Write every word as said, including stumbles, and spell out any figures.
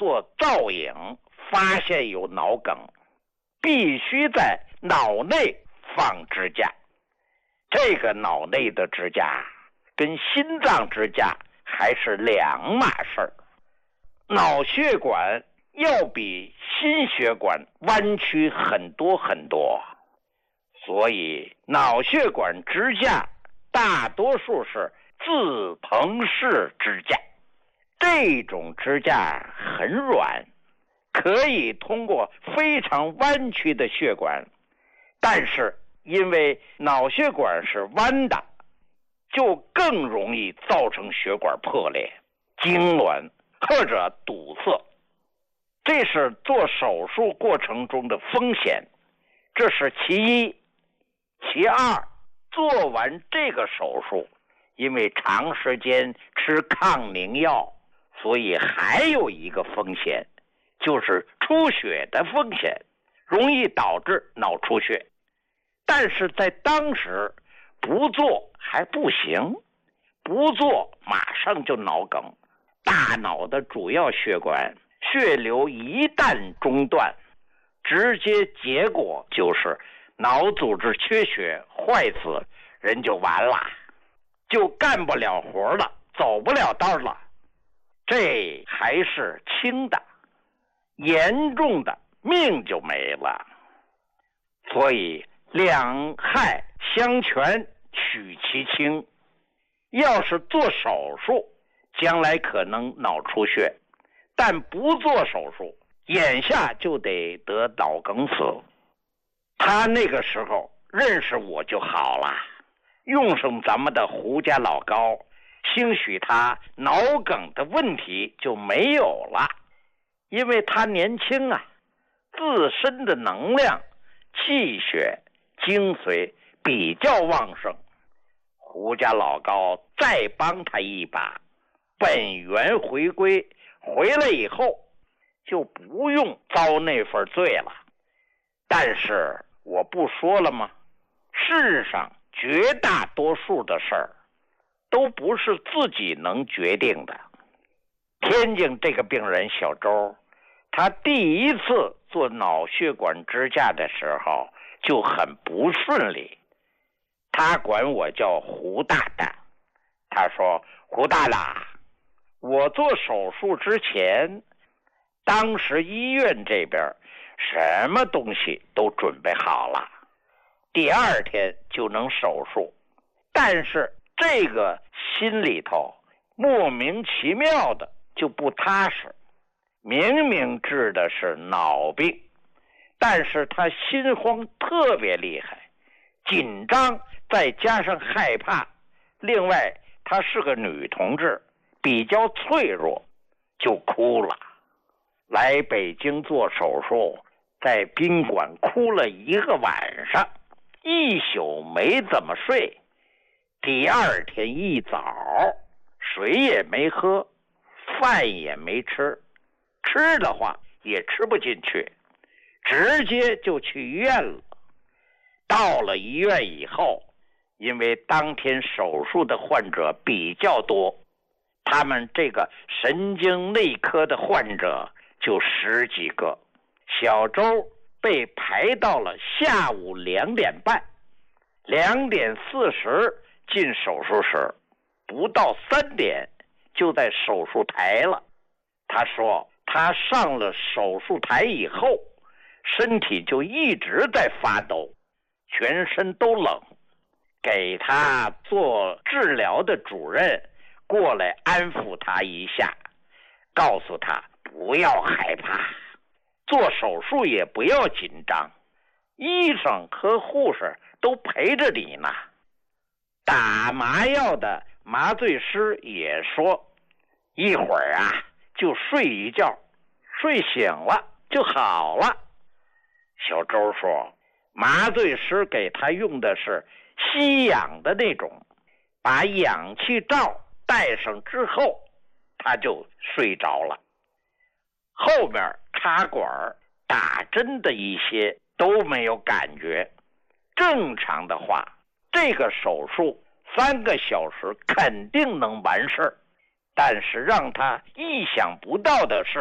做造影发现有脑梗，必须在脑内放支架。这个脑内的支架跟心脏支架还是两码事儿。脑血管要比心血管弯曲很多很多，所以脑血管支架大多数是自膨式支架。这种支架很软，可以通过非常弯曲的血管，但是因为脑血管是弯的，就更容易造成血管破裂、痉挛或者堵塞。这是做手术过程中的风险，这是其一。其二，做完这个手术，因为长时间吃抗凝药，所以还有一个风险，就是出血的风险，容易导致脑出血。但是在当时不做还不行，不做马上就脑梗。大脑的主要血管血流一旦中断，直接结果就是脑组织缺血坏死，人就完了，就干不了活了，走不了道了。这还是轻的，严重的命就没了。所以两害相权取其轻，要是做手术，将来可能脑出血，但不做手术，眼下就得得脑梗死。他那个时候认识我就好了，用上咱们的胡家老高，兴许他脑梗的问题就没有了，因为他年轻啊，自身的能量、气血、精髓比较旺盛。胡家老高再帮他一把，本源回归，回来以后就不用遭那份罪了。但是我不说了吗？世上绝大多数的事儿都不是自己能决定的。天津这个病人小周，他第一次做脑血管支架的时候就很不顺利，他管我叫胡大大。他说，胡大大，我做手术之前，当时医院这边什么东西都准备好了，第二天就能手术，但是这个心里头莫名其妙的就不踏实。明明治的是脑病，但是他心慌特别厉害，紧张再加上害怕，另外她是个女同志，比较脆弱，就哭了。来北京做手术，在宾馆哭了一个晚上，一宿没怎么睡。第二天一早，水也没喝，饭也没吃，吃的话也吃不进去，直接就去医院了。到了医院以后，因为当天手术的患者比较多，他们这个神经内科的患者就十几个，小周被排到了下午两点半，两点四十进手术室，不到三点就在手术台了。他说他上了手术台以后，身体就一直在发抖，全身都冷。给他做治疗的主任过来安抚他一下，告诉他不要害怕，做手术也不要紧张，医生和护士都陪着你呢。打麻药的麻醉师也说，一会儿啊就睡一觉，睡醒了就好了。小周说，麻醉师给他用的是吸氧的那种，把氧气罩戴上之后，他就睡着了。后面插管打针的一些都没有感觉。正常的话，这个手术三个小时肯定能完事儿。但是让他意想不到的是，